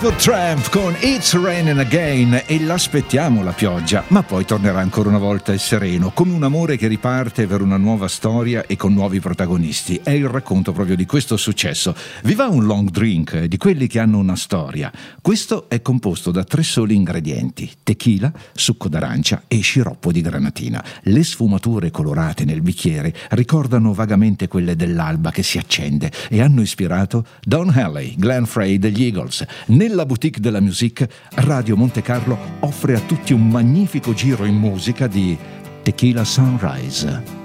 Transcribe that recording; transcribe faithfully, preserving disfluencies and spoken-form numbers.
Tramp con It's Raining Again, e l'aspettiamo la pioggia, ma poi tornerà ancora una volta il sereno, come un amore che riparte per una nuova storia e con nuovi protagonisti. È il racconto proprio di questo successo. Vi va un long drink di quelli che hanno una storia? Questo è composto da tre soli ingredienti: tequila, succo d'arancia e sciroppo di granatina. Le sfumature colorate nel bicchiere ricordano vagamente quelle dell'alba che si accende e hanno ispirato Don Henley, Glenn Frey degli Eagles. Nella boutique della musique, Radio Monte Carlo offre a tutti un magnifico giro in musica di Tequila Sunrise.